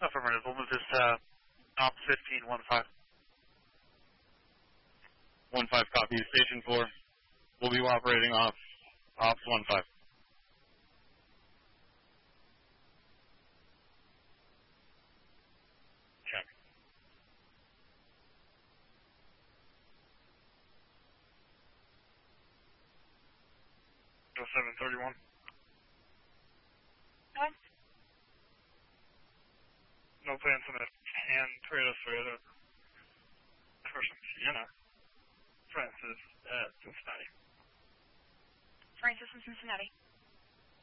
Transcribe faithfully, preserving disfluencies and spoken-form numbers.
Affirmative. We'll move this uh, ops fifteen one five. one five copy. Station four. We'll be operating off ops one five. Check. seven thirty-one. What? No plans on it. And Toyota Toyota person Sienna. Francis at Cincinnati. Francis in Cincinnati.